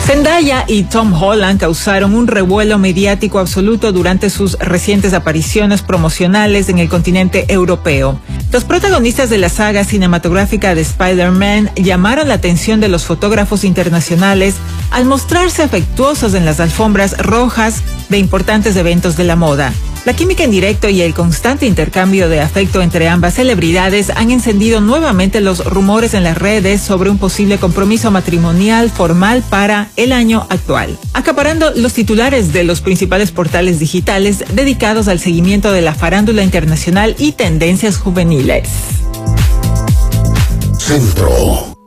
Zendaya y Tom Holland causaron un revuelo mediático absoluto durante sus recientes apariciones promocionales en el continente europeo. Los protagonistas de la saga cinematográfica de Spider-Man llamaron la atención de los fotógrafos internacionales al mostrarse afectuosos en las alfombras rojas de importantes eventos de la moda. La química en directo y el constante intercambio de afecto entre ambas celebridades han encendido nuevamente los rumores en las redes sobre un posible compromiso matrimonial formal para el año actual, acaparando los titulares de los principales portales digitales dedicados al seguimiento de la farándula internacional y tendencias juveniles. Centro.